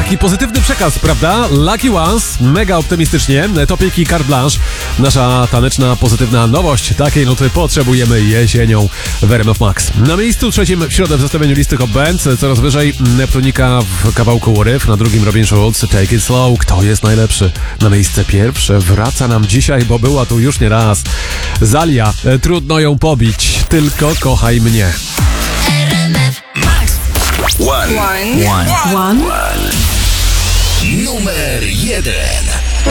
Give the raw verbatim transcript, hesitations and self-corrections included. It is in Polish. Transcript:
Taki pozytywny przekaz, prawda? Lucky Ones, mega optymistycznie. Topiki Carte Blanche, nasza taneczna, pozytywna nowość. Takiej nuty potrzebujemy jesienią w R M F Max. Na miejscu trzecim w środę w zestawieniu listy Hot Band, coraz wyżej Neptunika w kawałku Riff, na drugim Robin Schulz, Take It Slow. Kto jest najlepszy? Na miejsce pierwsze wraca nam dzisiaj, bo była tu już nie raz. Zalia, trudno ją pobić, tylko kochaj mnie. R M F Max. One. One. One. One. Numer jeden.